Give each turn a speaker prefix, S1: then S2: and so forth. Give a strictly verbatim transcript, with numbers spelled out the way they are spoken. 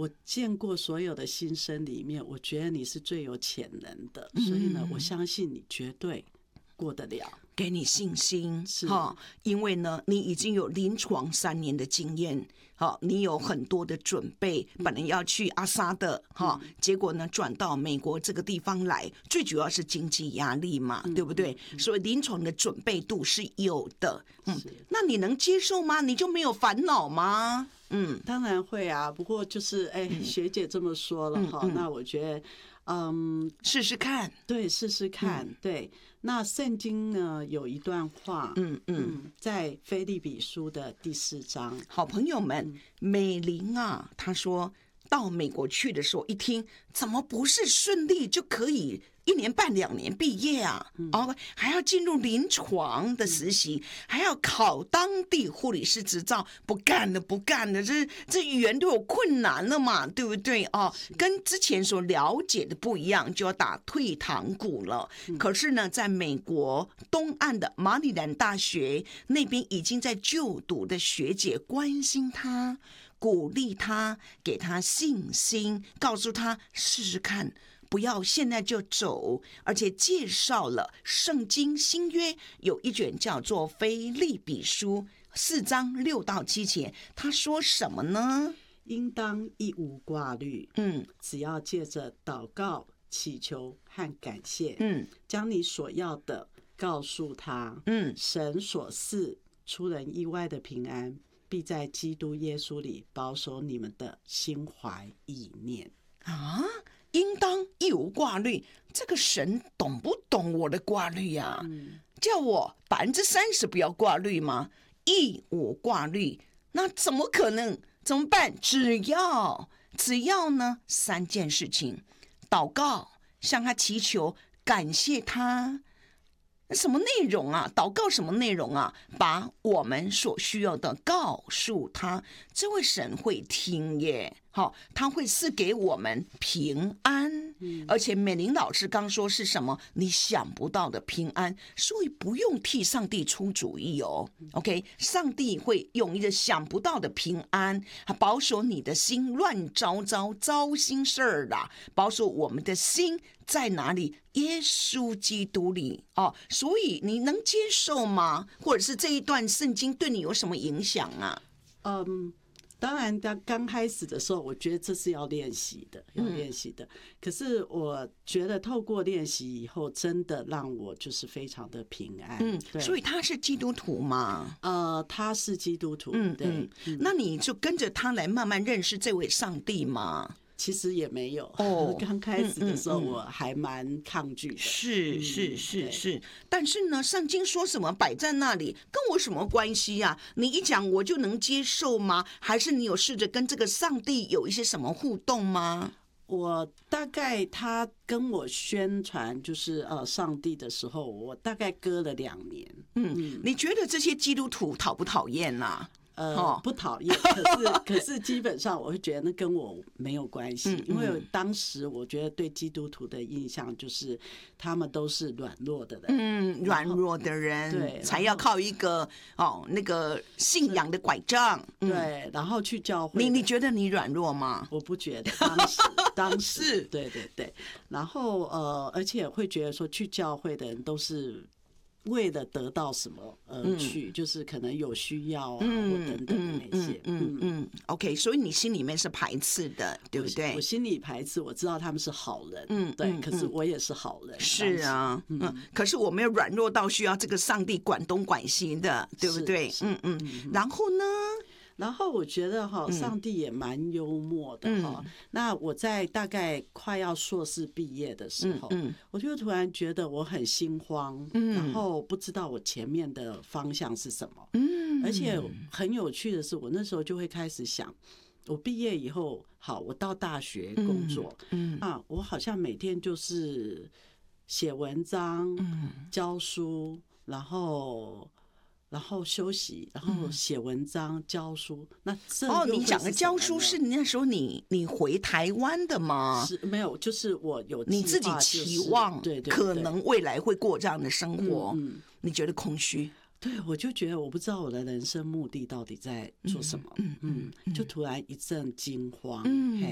S1: 我见过所有的新生里面，我觉得你是最有潜能的，所以呢，我相信你绝对过得了。
S2: 给你信心
S1: 是
S2: 哈，因为呢，你已经有临床三年的经验，好，你有很多的准备，本来要去阿萨德哈，结果呢转到美国这个地方来，最主要是经济压力嘛，对不对？所以临床的准备度是有的，嗯，那你能接受吗？你就没有烦恼吗？嗯，
S1: 当然会啊，不过就是哎，学姐这么说了哈，那我觉得。嗯，
S2: 试试看，
S1: 对，试试看，嗯、对。那圣经呢有一段话，嗯嗯，在腓立比书的第四章。
S2: 好朋友们，嗯、美玲啊，她说到美国去的时候，一听怎么不是顺利就可以一年半两年毕业啊？嗯、哦，还要进入临床的实习，嗯、还要考当地护理师执照，不干了，不干了，这这语言都有困难了嘛，对不对？哦，跟之前所了解的不一样，就要打退堂鼓了。嗯、可是呢，在美国东岸的马里兰大学那边已经在就读的学姐关心他。鼓励他，给他信心，告诉他试试看，不要现在就走，而且介绍了圣经新约有一卷叫做腓立比书四章六到七节，他说什么呢？
S1: 应当一无挂虑，嗯，只要借着祷告、祈求和感谢，嗯，将你所要的告诉他，嗯，神所赐出人意外的平安。必在基督耶稣里保守你们的心怀意念
S2: 啊！应当一无挂虑，这个神懂不懂我的挂虑呀、啊？嗯、叫我百分之三十不要挂虑吗？一无挂虑，那怎么可能？怎么办？只要只要呢，三件事情：祷告，向他祈求，感谢他。什么内容啊？祷告什么内容啊？把我们所需要的告诉他，这位神会听耶。好，他会赐给我们平安，嗯、而且美玲老师刚说是什么？你想不到的平安，所以不用替上帝出主意哦。OK， 上帝会用一个想不到的平安，保守你的心乱糟糟、糟心事儿啦，保守我们的心在哪里？耶稣基督里哦。所以你能接受吗？或者是这一段圣经对你有什么影响啊？
S1: 嗯。当然，刚刚开始的时候，我觉得这是要练习的，要练习的。可是我觉得透过练习以后，真的让我就是非常的平安。嗯，
S2: 对。所以他是基督徒吗？
S1: 呃，他是基督徒。
S2: 嗯，
S1: 对。
S2: 嗯、那你就跟着他来慢慢认识这位上帝吗？
S1: 其实也没有哦，刚开始的时候我还蛮抗拒的。
S2: 是是是是，但是呢，圣经说什么摆在那里，跟我什么关系呀、啊？你一讲我就能接受吗？还是你有试着跟这个上帝有一些什么互动吗？
S1: 我大概他跟我宣传就是呃上帝的时候，我大概隔了两年。
S2: 嗯，嗯你觉得这些基督徒讨不讨厌啊？
S1: 呃，不讨厌，可是可是基本上我会觉得那跟我没有关系，因为当时我觉得对基督徒的印象就是他们都是软弱的人，
S2: 嗯，软弱的人，对，才要靠一个哦那个信仰的拐杖，
S1: 对，然后去教会。
S2: 你你觉得你软弱吗？
S1: 我不觉得，当时当时对对对，然后呃，而且会觉得说去教会的人都是。为了得到什么而去，嗯、就是可能有需要啊，嗯、或等等的那些，
S2: 嗯嗯嗯 ，OK， 所以你心里面是排斥的，对不对？
S1: 我, 我心里排斥，我知道他们是好人，嗯，对，嗯、可是我也是好人，
S2: 是啊，嗯，嗯可是我没有软弱到需要这个上帝管东管西的，对不对？嗯嗯，然后呢？
S1: 然后我觉得哈，上帝也蛮幽默的哈。嗯、那我在大概快要硕士毕业的时候，嗯嗯、我就突然觉得我很心慌，嗯、然后不知道我前面的方向是什么。嗯、而且很有趣的是，我那时候就会开始想，我毕业以后，好，我到大学工作，嗯嗯、啊，我好像每天就是写文章、嗯、教书，然后。然后休息，然后写文章、嗯、教书。那这
S2: 哦，你讲的教书是那时候你你回台湾的吗？
S1: 是没有，就是我有、就是、
S2: 你自己期望，
S1: 对对，
S2: 可能未来会过这样的生活，嗯嗯、你觉得空虚？
S1: 对，我就觉得我不知道我的人生目的到底在做什么，嗯嗯，嗯就突然一阵惊慌，嗯。